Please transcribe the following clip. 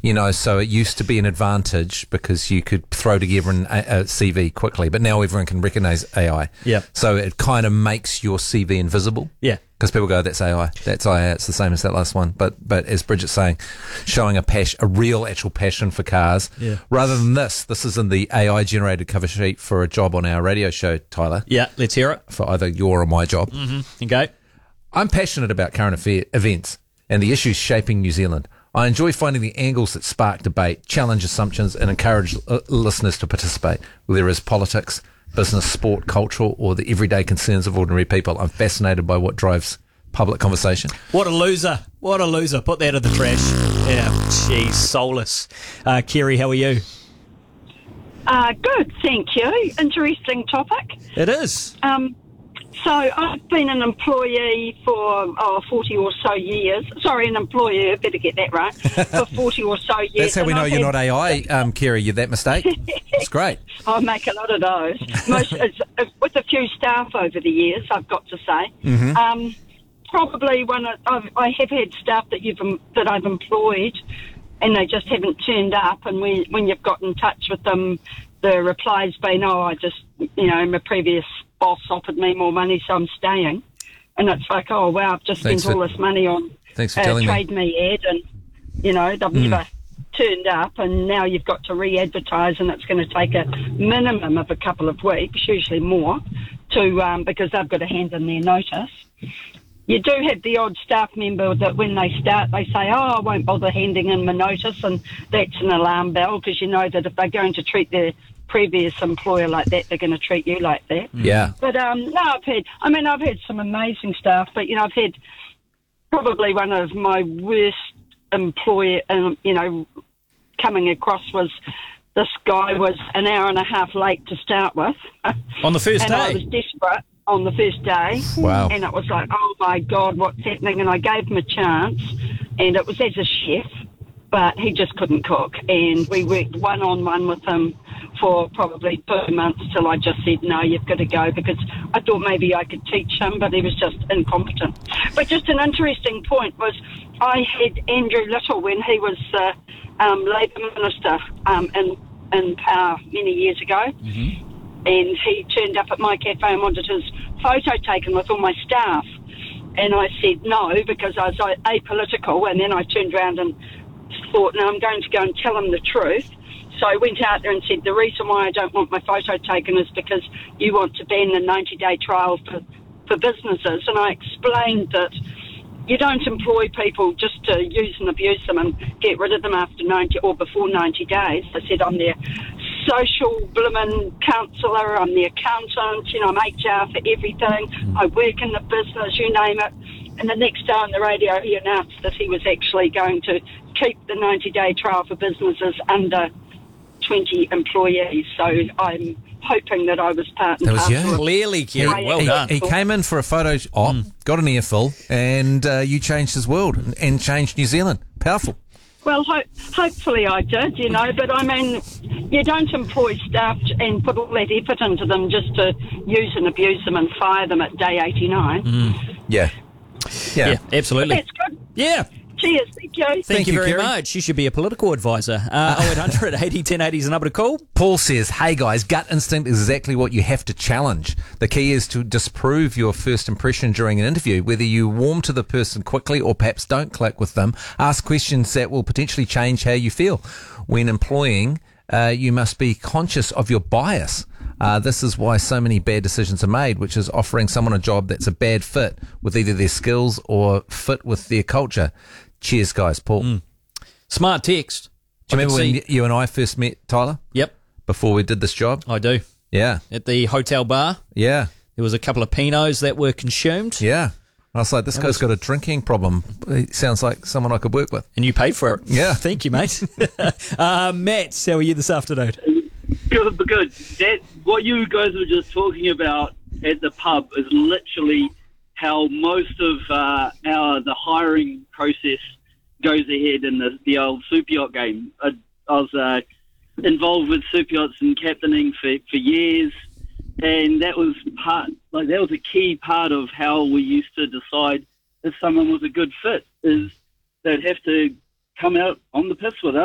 So it used to be an advantage because you could throw together a CV quickly, but now everyone can recognize AI. Yeah. So it kind of makes your CV invisible. Yeah. Because people go, that's AI. That's AI. It's the same as that last one. But as Bridget's saying, showing a real actual passion for cars. Yeah. Rather than this is in the AI-generated cover sheet for a job on our radio show, Tyler. Yeah, let's hear it. For either your or my job. Mm-hmm. Okay. I'm passionate about current events and the issues shaping New Zealand. I enjoy finding the angles that spark debate, challenge assumptions, and encourage listeners to participate, whether it's politics, business, sport, cultural, or the everyday concerns of ordinary people. I'm fascinated by what drives public conversation. What a loser. What a loser. Put that in the trash. Yeah, geez, soulless. Kerry, how are you? Good, thank you. Interesting topic. It is. So I've been an employee for 40 or so years. Sorry, an employer, better get that right. For 40 or so years. That's how we know you're not AI, Kerry. You're that mistake. It's great. I make a lot of those. With a few staff over the years, I've got to say. Mm-hmm. Probably I have had staff that I've employed, and they just haven't turned up. And when you've got in touch with them, the reply's been, my previous boss offered me more money, so I'm staying. And it's like, oh, wow, I've just spent all this money on Trade Me ad, and, they've never turned up, and now you've got to re-advertise, and it's going to take a minimum of a couple of weeks, usually more, because they've got to hand in their notice. You do have the odd staff member that when they start, they say, I won't bother handing in my notice, and that's an alarm bell, because you know that if they're going to treat their previous employer like that, they're going to treat you like that. Yeah. But I've had some amazing staff, but I've had probably one of my worst employer, coming across was this guy was an hour and a half late to start with. On the first and day? I was desperate on the first day. Wow. And it was like, oh my God, what's happening? And I gave him a chance, and it was as a chef, but he just couldn't cook. And we worked one-on-one with him for probably 2 months till I just said, no, you've got to go, because I thought maybe I could teach him, but he was just incompetent. But just an interesting point was I had Andrew Little when he was Labour Minister in power many years ago. Mm-hmm. And he turned up at my cafe and wanted his photo taken with all my staff. And I said no, because I was apolitical. And then I turned around and thought, no, I'm going to go and tell him the truth. So I went out there and said, the reason why I don't want my photo taken is because you want to ban the 90-day trial for businesses. And I explained that you don't employ people just to use and abuse them and get rid of them after 90 or before 90 days. I said, I'm their social bloomin' counsellor, I'm the accountant, I'm HR for everything, I work in the business, you name it. And the next day on the radio, he announced that he was actually going to keep the 90-day trial for businesses under 20 employees. So I'm hoping that I was part and parcel. You. Clearly, Kerry. Well done. He came in for a photo op, got an earful, and you changed his world and changed New Zealand. Powerful. Well, hopefully I did, but I mean, you don't employ staff and put all that effort into them just to use and abuse them and fire them at day 89. Yeah, absolutely. But that's good. Yeah. Cheers, thank you. Thank you very Kerry. much. You should be a political advisor. 0800 80 1080 is the number to call. Paul says, hey guys, gut instinct is exactly what you have to challenge. The key is to disprove your first impression during an interview, whether you warm to the person quickly or perhaps don't click with them. Ask questions that will potentially change how you feel. When employing, you must be conscious of your bias. This is why so many bad decisions are made, which is offering someone a job that's a bad fit with either their skills or fit with their culture. Cheers, guys. Paul. Smart text. Do you remember when you and I first met, Tyler? Yep. Before we did this job? I do. Yeah. At the hotel bar. Yeah. There was a couple of Pinots that were consumed. Yeah. I was like, this guy's got a drinking problem. He sounds like someone I could work with. And you paid for it. Yeah. Thank you, mate. Matt, how are you this afternoon? Good. What you guys were just talking about at the pub is literally how most of the hiring process goes ahead in the old super yacht game. I was involved with super yachts and captaining for years, and that was a key part of how we used to decide if someone was a good fit. Is they'd have to come out on the piss with us.